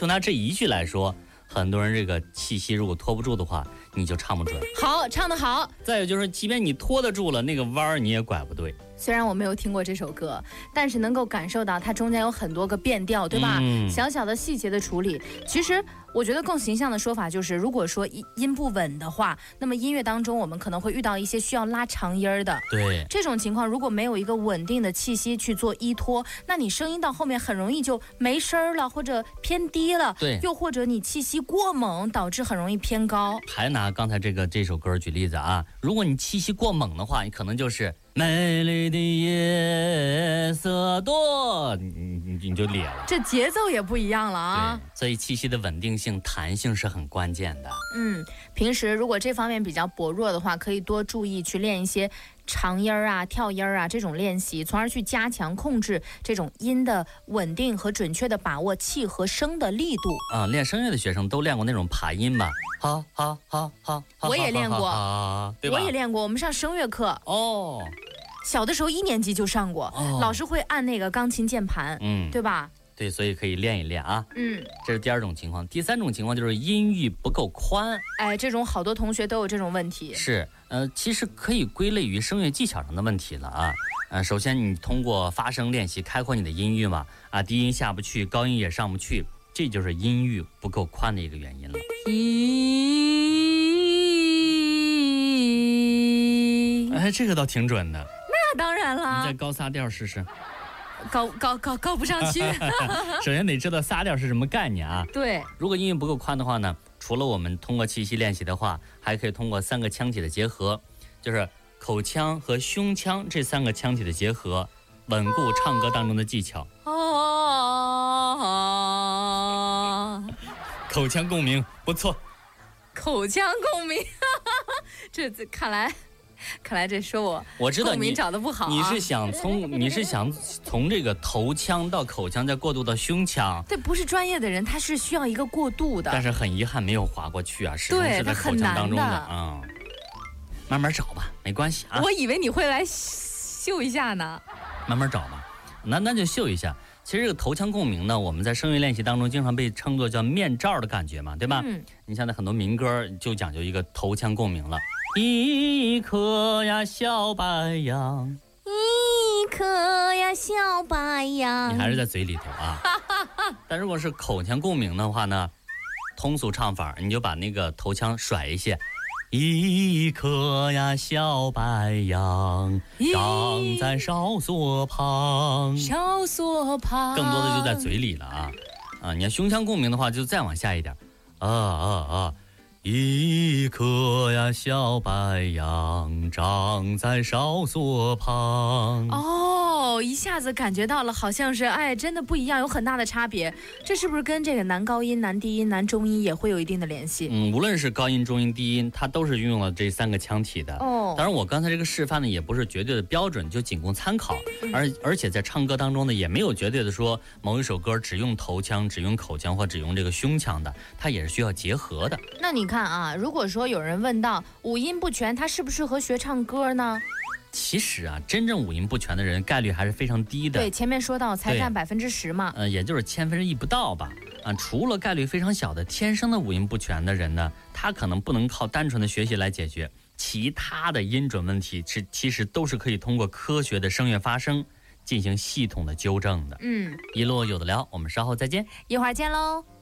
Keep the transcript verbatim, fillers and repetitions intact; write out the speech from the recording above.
就拿这一句来说，很多人这个气息如果拖不住的话，你就唱不准。 好，唱得好。 再有就是，即便你拖得住了，那个弯儿你也拐不对。 虽然我没有听过这首歌，但是能够感受到它中间有很多个变调，对吧？ 嗯、 小小的细节的处理。其实我觉得更形象的说法就是，如果说音不稳的话，那么音乐当中我们可能会遇到一些需要拉长音儿的。 对， 这种情况如果没有一个稳定的气息去做依托，那你声音到后面很容易就没声了，或者偏低了。 对， 又或者你气息过猛，导致很容易偏高。 还拿刚才这个这首歌举例子啊，如果你气息过猛的话，你可能就是美丽的夜色多，你你你就咧了， 这节奏也不一样了啊。 对，所以气息的稳定性、弹性是很关键的。 嗯，平时如果这方面比较薄弱的话，可以多注意去练一些长音儿啊、跳音儿啊这种练习，从而去加强控制这种音的稳定和准确的把握气和声的力度。 啊，练声乐的学生都练过那种爬音吧？好好好好， 我也练过， 对吧？ 我也练过，我们上声乐课哦。 小的时候一年级就上过，哦、老师会按那个钢琴键盘， 嗯， 对吧？ 对，所以可以练一练啊。 嗯， 这是第二种情况。第三种情况就是音域不够宽。 哎，这种好多同学都有这种问题。 是，呃，其实可以归类于声乐技巧上的问题了啊。呃，首先你通过发声练习开阔你的音域嘛，啊，低音下不去，高音也上不去，这就是音域不够宽的一个原因了。咦，哎，这个倒挺准的。 那当然了。 你再高仨调试试。 高高高高不上去。 首先得知道仨调是什么概念啊？ 对， 如果音域不够宽的话呢，除了我们通过气息练习的话，还可以通过三个腔体的结合，就是口腔和胸腔这三个腔体的结合，稳固唱歌当中的技巧。哦，口腔共鸣不错。 口腔共鸣，这看来。看来这说我我知道你找的不好、啊、 你是想从你是想从这个头腔到口腔再过渡到胸腔。 对，不是专业的人他是需要一个过渡的， 但是很遗憾没有滑过去啊，始终是在口腔当中的啊、嗯。慢慢找吧，没关系啊。 我以为你会来秀一下呢。 慢慢找吧，那那就秀一下。其实这个头腔共鸣呢，我们在声乐练习当中经常被称作叫面罩的感觉嘛，对吧？嗯。你像在很多民歌就讲究一个头腔共鸣了。一颗呀小白杨， 一颗呀小白杨， 你还是在嘴里头啊。但如果是口腔共鸣的话呢，通俗唱法你就把那个头腔甩一些。一颗呀小白杨，长在哨所旁， 哨所旁， 更多的就在嘴里了啊啊！你要胸腔共鸣的话，就再往下一点，啊啊啊！一颗呀小白杨，长在哨所旁。 哦，一下子感觉到了，好像是哎，真的不一样，有很大的差别。这是不是跟这个男高音、男低音、男中音也会有一定的联系？ 嗯，无论是高音、中音、低音，它都是运用了这三个腔体的。哦，当然我刚才这个示范呢，也不是绝对的标准，就仅供参考。嗯、而而且在唱歌当中呢，也没有绝对的说某一首歌只用头腔、只用口腔或只用这个胸腔的，它也是需要结合的。 那你看啊，如果说有人问到五音不全，他适不适合学唱歌呢？ 其实啊，真正五音不全的人概率还是非常低的。 对，前面说到才占百分之十嘛， 呃，也就是千分之一不到吧。啊，除了概率非常小的天生的五音不全的人呢，他可能不能靠单纯的学习来解决，其他的音准问题是其实都是可以通过科学的声乐发声进行系统的纠正的。嗯，一路有的聊，我们稍后再见， 一会儿见喽。